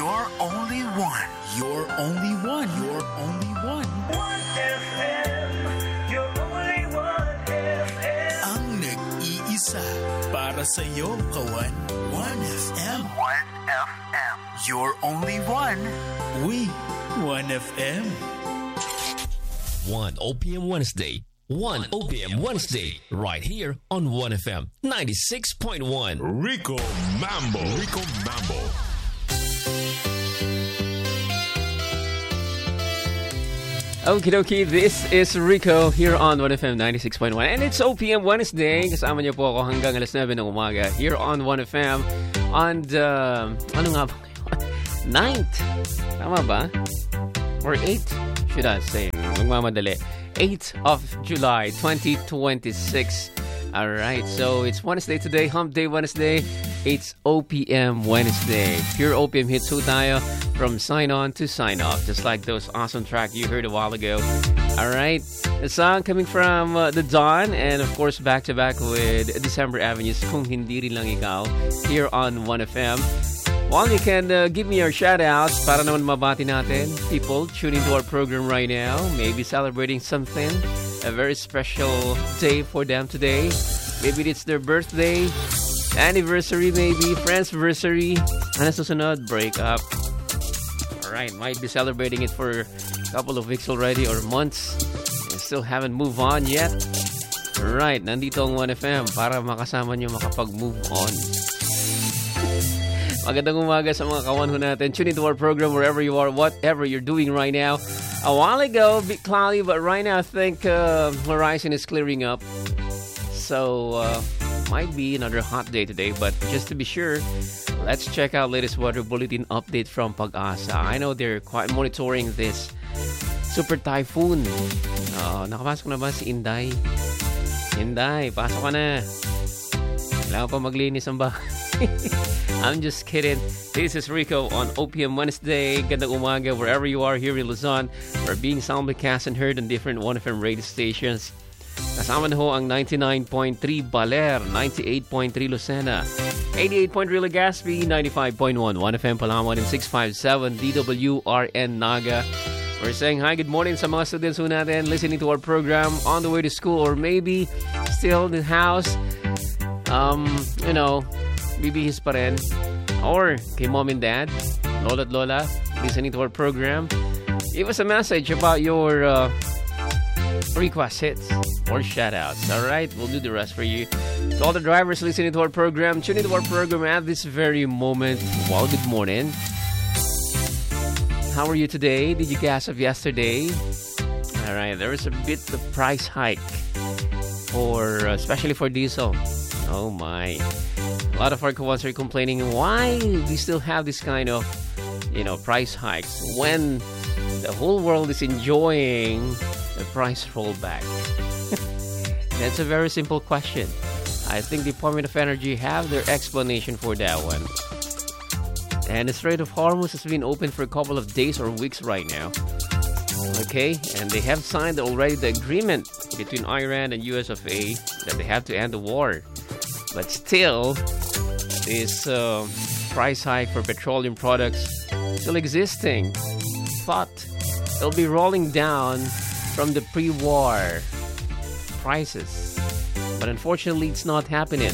You're only one. You're only one. You're only one. 1FM. You're only 1FM. Ang nag-iisa para sa'yo, kawan. 1FM. 1FM. You're only one. We, 1FM. 1 OPM Wednesday. 1 OPM Wednesday. Right here on 1FM 96.1. Rico Mambo. Rico Mambo. Okie dokie, this is Rico here on 1FM 96.1 and it's OPM Wednesday. Kasama niyo po ako hanggang alas 9 ng umaga here on 1FM on the, ano nga ba ngayon? 9th, tama ba? Or 8th, should I say? Magmamadali. 8th of July, 2026. Alright, so it's Wednesday today, Hump Day Wednesday. It's OPM Wednesday. Pure OPM hits ho tayo from sign on to sign off. Just like those awesome track you heard a while ago. Alright, a song coming from The Dawn. And of course, back to back with December Avenue's Kung Hindi Rin Lang Ikaw here on 1FM. Well, you can give me your shout-outs para naman mabati natin people tuning to our program right now. Maybe celebrating something. A very special day for them today. Maybe it's their birthday, anniversary maybe, friendsversary. Ano susunod? Break up. Alright, might be celebrating it for a couple of weeks already or months. And still haven't moved on yet. Alright, nandito ang 1FM para makasama nyo makapag-move on. Magandang umaga sa mga kawan ho natin. Tune into our program wherever you are, whatever you're doing right now. A while ago, a bit cloudy, but right now I think horizon is clearing up. So, might be another hot day today. But just to be sure, let's check out latest weather bulletin update from Pag-asa. I know they're quite monitoring this super typhoon. Nakapasok na ba si Inday? Inday, pasok ka na. Kailangan pa maglinis ang bahay. I'm just kidding. This is Rico on OPM Wednesday. Gandang umaga wherever you are here in Luzon. We're being simulcast and heard on different 1FM radio stations. Kasama na ho ang 99.3 Baler, 98.3 Lucena, 88.3 Legazpi, 95.1 1FM Palawan, and 657 DWRN Naga. We're saying hi, good morning sa mga students ho natin listening to our program on the way to school or maybe still in the house. Bibihis pa rin. Or kay mom and dad, lola at lola, listening to our program. Give us a message about your request hits or shoutouts. Alright, we'll do the rest for you. To all the drivers listening to our program, tune into our program at this very moment. Well, good morning. How are you today? Did you gas up yesterday? Alright, there was a bit of price hike for especially for diesel. Oh my. A lot of our co-ones are complaining why we still have this kind of, price hikes when the whole world is enjoying the price rollback. That's a very simple question. I think the Department of Energy have their explanation for that one. And the Strait of Hormuz has been open for a couple of days or weeks right now. Okay, and they have signed already the agreement between Iran and US of A that they have to end the war. But still, this price hike for petroleum products still existing. Thought it'll be rolling down from the pre-war prices. But unfortunately, it's not happening.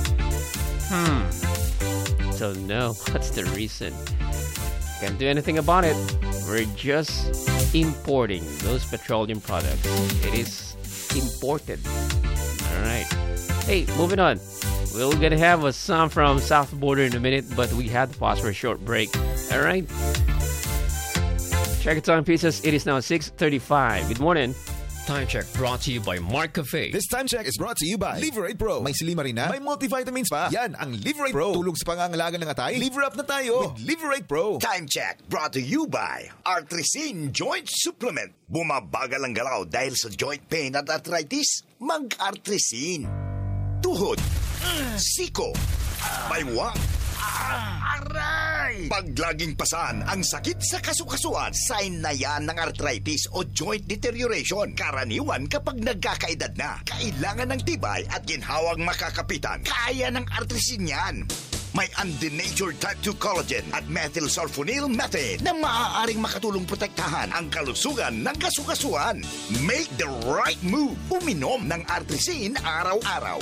So no, what's the reason? Can't do anything about it. We're just importing those petroleum products. It is imported. Alright. Hey, moving on. We're gonna have a song from South Border in a minute, but we had to pause for a short break. Alright? Check it time, pieces. It is now 6:35. Good morning. Time check brought to you by Mark Cafe. This time check is brought to you by Liverate Pro. May silimarin na, may multivitamins pa. Yan ang Liverate Pro. Tulong sa pangangalaga ng atay. Liver up na tayo with Liverate Pro. Time check brought to you by Artrisin Joint Supplement. Bumabagal ang galaw dahil sa joint pain at arthritis. Mag-Artrisin. Tuhod. Siko. Baywa. Aray! Pag laging pasan ang sakit sa kasukasuan, sign na yan ng arthritis o joint deterioration. Karaniwan kapag nagkakaedad na. Kailangan ng tibay at ginhawang makakapitan. Kaya ng Artrisin yan. May undenatured type 2 collagen at methylsulfonyl methane na maaaring makatulong protektahan ang kalusugan ng kasukasuan. Make the right move. Uminom ng Artrisin araw-araw.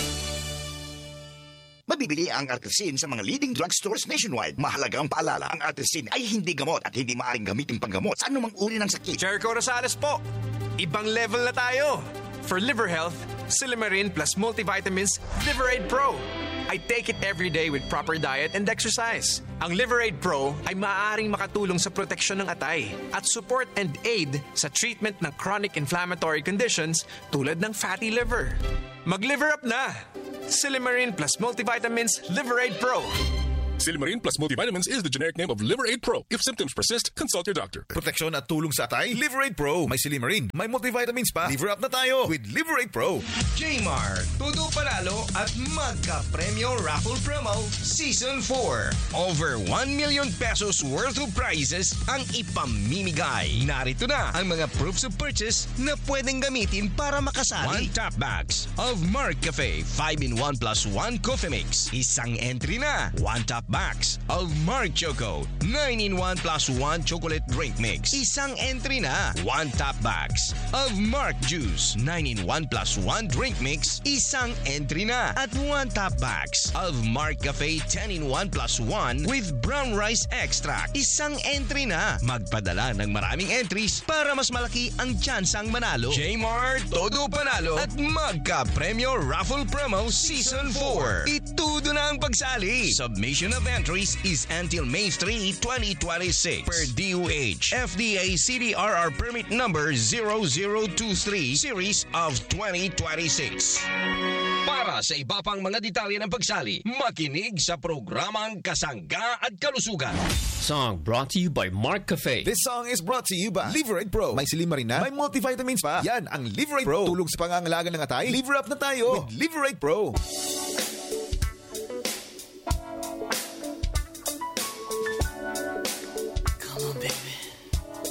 Mabibili ang Artrisin sa mga leading drugstores nationwide. Mahalagang paalala, ang Artrisin ay hindi gamot at hindi maaaring gamitin panggamot sa anumang uri ng sakit. Jericho Rosales po. Ibang level na tayo. For liver health, Silimarin plus multivitamins Liverade Pro. I take it every day with proper diet and exercise. Ang Liverade Pro ay maaaring makatulong sa proteksyon ng atay at support and aid sa treatment ng chronic inflammatory conditions tulad ng fatty liver. Mag-liver up na! Silimarin plus multivitamins Liverade Pro. Silimarin plus multivitamins is the generic name of Liverade Pro. If symptoms persist, consult your doctor. Proteksyon at tulong sa atay, Liverade Pro. May Silimarin, may multivitamins pa. Liver up na tayo with Liverade Pro. Jmar, Todo Panalo at Magka-Premyo Raffle Promo Season 4. Over 1 million pesos worth of prizes ang ipamimigay. Narito na ang mga proofs of purchase na pwedeng gamitin para makasali. 1 top bags of Mark Cafe 5-in-1 plus 1 coffee mix. Isang entry na. 1 top box of Mark Choco 9-in-1 plus 1 chocolate drink mix. Isang entry na. 1 top box of Mark Juice 9-in-1 plus 1 drink mix. Isang entry na. At 1 top box of Mark Cafe 10-in-1 plus 1 with brown rice extract. Isang entry na. Magpadala ng maraming entries para mas malaki ang tsansang manalo. Jmar, Todo Panalo at Magka-Premyo Raffle Promo Season 4. Itudo na ang pagsali. Submission of entries is until May 3, 2026 per DOH FDA CDRR permit number 0023 series of 2026. Para sa iba pang mga detalye ng pagsali, makinig sa programang Kasangga at Kalusugan. Song brought to you by Mark Cafe. This song is brought to you by Liverade Pro. May Silimarin na, may multivitamins pa. Yan ang Liverade Pro. Tulong sa pangangalaga ng atay. Liver up na tayo with Liverade Pro.